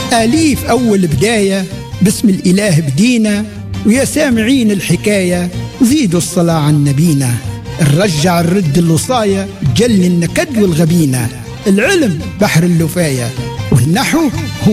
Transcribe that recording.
أليف أول بداية، بسم الإله بدينا، ويا سامعين الحكاية زيدوا الصلاة عن نبينا. نرجع الرد الوصاية، جل النكد والغبينة، العلم بحر اللفاية، والنحو هو